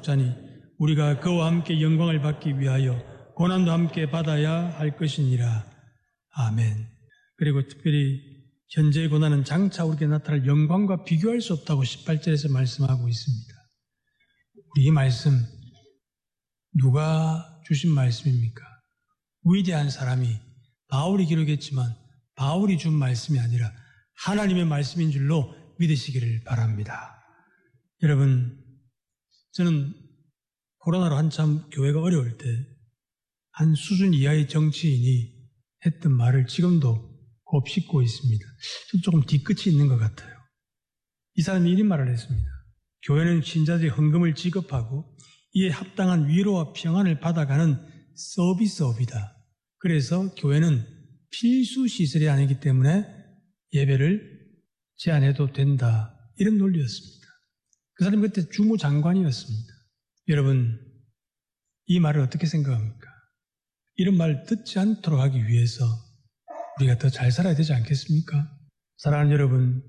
자니 우리가 그와 함께 영광을 받기 위하여 고난도 함께 받아야 할 것이니라. 아멘. 그리고 특별히 현재의 고난은 장차 우리에게 나타날 영광과 비교할 수 없다고 18절에서 말씀하고 있습니다. 우리 이 말씀 누가 주신 말씀입니까? 위대한 사람이 바울이 기록했지만 바울이 준 말씀이 아니라 하나님의 말씀인 줄로 믿으시기를 바랍니다. 여러분, 저는 코로나로 한참 교회가 어려울 때 한 수준 이하의 정치인이 했던 말을 지금도 곱씹고 있습니다. 조금 뒤끝이 있는 것 같아요. 이 사람이 이런 말을 했습니다. 교회는 신자들이 헌금을 지급하고 이에 합당한 위로와 평안을 받아가는 서비스업이다. 그래서 교회는 필수 시설이 아니기 때문에 예배를 제한해도 된다. 이런 논리였습니다. 그 사람이 그때 주무장관이었습니다. 여러분, 이 말을 어떻게 생각합니까? 이런 말 듣지 않도록 하기 위해서 우리가 더 잘 살아야 되지 않겠습니까? 사랑하는 여러분,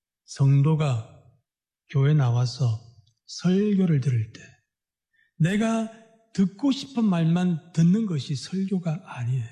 성도가 교회 나와서 설교를 들을 때 내가 듣고 싶은 말만 듣는 것이 설교가 아니에요.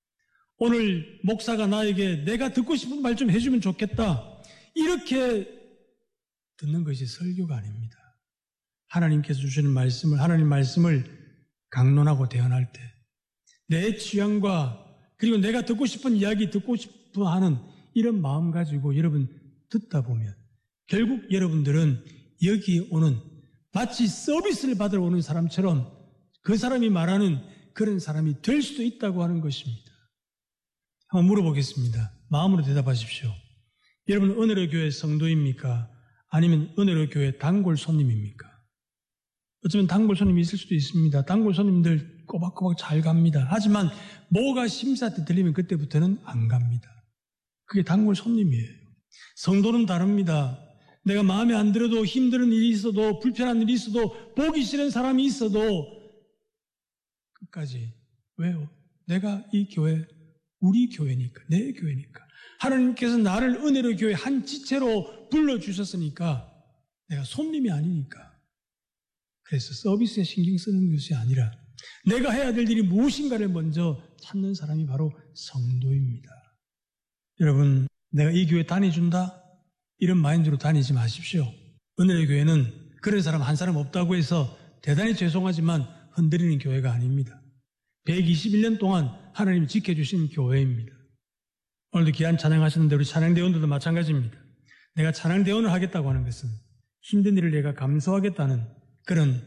오늘 목사가 나에게 내가 듣고 싶은 말 좀 해주면 좋겠다. 이렇게 듣는 것이 설교가 아닙니다. 하나님께서 주시는 말씀을, 하나님 말씀을 강론하고 대언할 때 내 취향과 그리고 내가 듣고 싶은 이야기 듣고 싶어 하는 이런 마음 가지고 여러분 듣다 보면 결국 여러분들은 여기에 오는 마치 서비스를 받으러 오는 사람처럼 그 사람이 말하는 그런 사람이 될 수도 있다고 하는 것입니다. 한번 물어보겠습니다. 마음으로 대답하십시오. 여러분 은혜로 교회 성도입니까? 아니면 은혜로 교회 단골 손님입니까? 어쩌면 단골 손님이 있을 수도 있습니다. 단골 손님들 꼬박꼬박 잘 갑니다. 하지만 뭐가 심사 때 들리면 그때부터는 안 갑니다. 그게 단골 손님이에요. 성도는 다릅니다. 내가 마음에 안 들어도 힘든 일이 있어도 불편한 일이 있어도 보기 싫은 사람이 있어도 끝까지. 왜요? 내가 이 교회 우리 교회니까, 내 교회니까. 하나님께서 나를 은혜로 교회 한 지체로 불러주셨으니까 내가 손님이 아니니까. 그래서 서비스에 신경 쓰는 것이 아니라 내가 해야 될 일이 무엇인가를 먼저 찾는 사람이 바로 성도입니다. 여러분, 내가 이 교회 다니준다? 이런 마인드로 다니지 마십시오. 은혜의 교회는 그런 사람 한 사람 없다고 해서 대단히 죄송하지만 흔들리는 교회가 아닙니다. 121년 동안 하나님이 지켜주신 교회입니다. 오늘도 귀한 찬양하시는데 우리 찬양대원들도 마찬가지입니다. 내가 찬양대원을 하겠다고 하는 것은 힘든 일을 내가 감수하겠다는 그런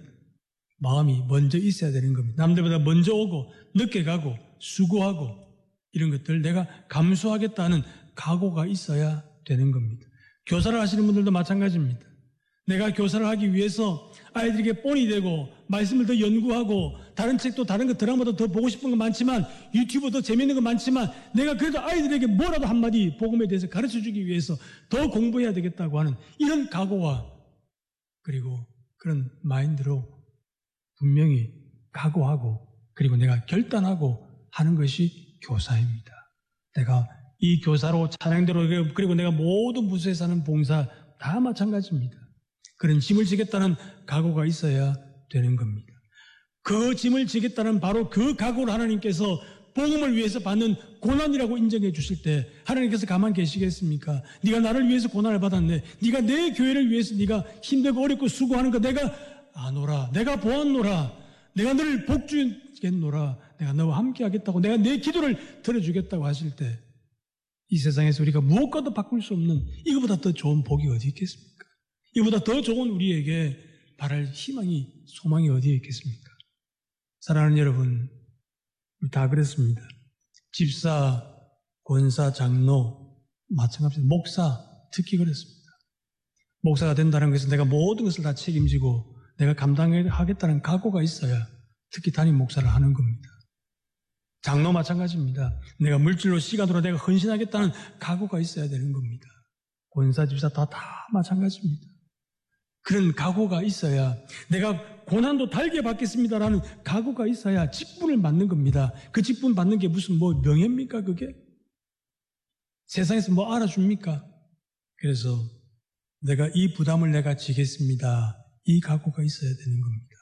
마음이 먼저 있어야 되는 겁니다. 남들보다 먼저 오고 늦게 가고 수고하고 이런 것들 내가 감수하겠다는 각오가 있어야 되는 겁니다. 교사를 하시는 분들도 마찬가지입니다. 내가 교사를 하기 위해서 아이들에게 본이 되고 말씀을 더 연구하고 다른 책도 다른 거 드라마도 더 보고 싶은 거 많지만 유튜브 더 재밌는 거 많지만 내가 그래도 아이들에게 뭐라도 한마디 복음에 대해서 가르쳐주기 위해서 더 공부해야 되겠다고 하는 이런 각오와 그리고 그런 마인드로 분명히 각오하고 그리고 내가 결단하고 하는 것이 교사입니다. 내가 이 교사로 찬양대로 그리고 내가 모든 부서에서 하는 봉사 다 마찬가지입니다. 그런 짐을 지겠다는 각오가 있어야 되는 겁니다. 그 짐을 지겠다는 바로 그 각오를 하나님께서 복음을 위해서 받는 고난이라고 인정해 주실 때 하나님께서 가만 계시겠습니까? 네가 나를 위해서 고난을 받았네. 네가 내 교회를 위해서 네가 힘들고 어렵고 수고하는 거 내가 아노라. 내가 보았노라. 내가 너를 복주겠노라. 내가 너와 함께 하겠다고 내가 내 기도를 들어주겠다고 하실 때 이 세상에서 우리가 무엇과도 바꿀 수 없는 이거보다 더 좋은 복이 어디 있겠습니까? 이보다 더 좋은 우리에게 바랄 희망이 소망이 어디에 있겠습니까? 사랑하는 여러분, 우리 다 그랬습니다. 집사, 권사, 장로 마찬가지입니다. 목사 특히 그랬습니다. 목사가 된다는 것은 내가 모든 것을 다 책임지고 내가 감당하겠다는 각오가 있어야 특히 담임 목사를 하는 겁니다. 장로 마찬가지입니다. 내가 물질로 시간으로 내가 헌신하겠다는 각오가 있어야 되는 겁니다. 권사, 집사 다 마찬가지입니다. 그런 각오가 있어야 내가 고난도 달게 받겠습니다라는 각오가 있어야 직분을 맡는 겁니다. 그 직분 받는 게 무슨 명예입니까 그게? 세상에서 뭐 알아줍니까? 그래서 내가 이 부담을 내가 지겠습니다. 이 각오가 있어야 되는 겁니다.